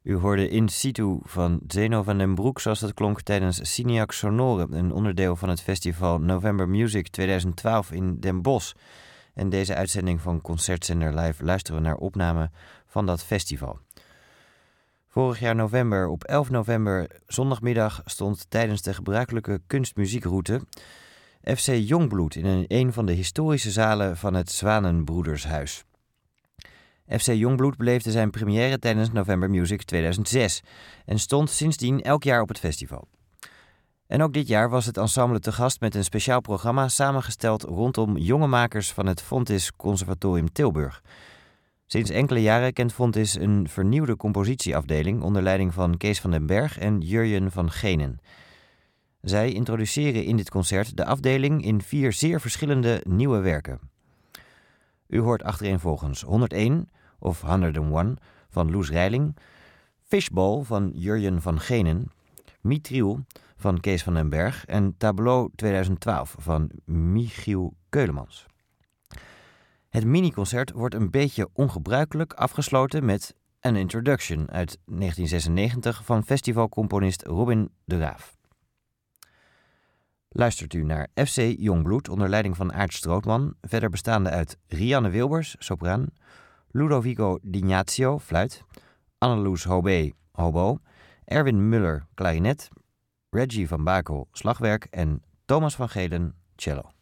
U hoorde In Situ van Zeno van den Broek, zoals dat klonk tijdens Cineac Sonore, een onderdeel van het festival November Music 2012 in Den Bosch. En deze uitzending van Concertzender Live luisteren we naar opname van dat festival. Vorig jaar november, op 11 november, zondagmiddag, stond tijdens de gebruikelijke kunstmuziekroute FC Jongbloed in een van de historische zalen van het Zwanenbroedershuis. FC Jongbloed beleefde zijn première tijdens November Music 2006 en stond sindsdien elk jaar op het festival. En ook dit jaar was het ensemble te gast met een speciaal programma samengesteld rondom jonge makers van het Fontys Conservatorium Tilburg. Sinds enkele jaren kent Fontys een vernieuwde compositieafdeling onder leiding van Kees van den Berg en Jurjen van Genen. Zij introduceren in dit concert de afdeling in 4 zeer verschillende nieuwe werken. U hoort achtereenvolgens 101 of 101 van Loes Reiling, Fishball van Jurjen van Genen, Mitriel van Kees van den Berg en Tableau 2012 van Michiel Keulemans. Het miniconcert wordt een beetje ongebruikelijk afgesloten met An Introduction uit 1996 van festivalcomponist Robin de Raaf. Luistert u naar FC Jongbloed onder leiding van Aart Strootman, verder bestaande uit Rianne Wilbers, sopraan, Ludovico D'Ignazio, fluit, Anneloes Hobé, hobo, Erwin Muller, klarinet, Reggie van Bakel, slagwerk en Thomas van Gelen, cello.